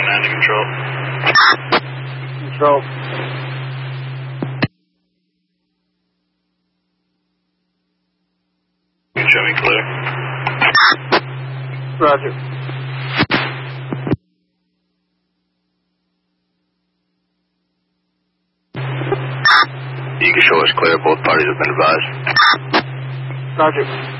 9 to control. Control. You can show me clear. Roger. You can show us clear. Both parties have been advised. Roger.